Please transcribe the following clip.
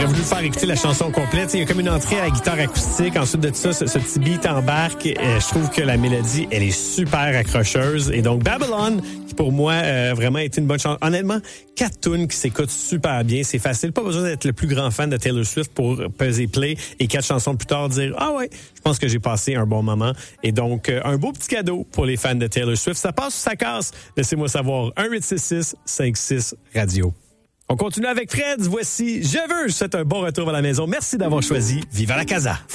J'ai voulu faire écouter la chanson complète. Il y a comme une entrée à la guitare acoustique. Ensuite de ça, ce petit beat embarque. Je trouve que la mélodie, elle est super accrocheuse. Et donc, Babylon, qui pour moi, vraiment été une bonne chanson. Honnêtement, 4 tunes qui s'écoutent super bien. C'est facile. Pas besoin d'être le plus grand fan de Taylor Swift pour peser play et 4 chansons plus tard dire « Ah ouais, je pense que j'ai passé un bon moment. » Et donc, un beau petit cadeau pour les fans de Taylor Swift. Ça passe ou ça casse? Laissez-moi savoir. 1-866-56 Radio. On continue avec Fred. Voici Je veux. Je vous souhaite un bon retour à la maison. Merci d'avoir choisi Viva la Casa.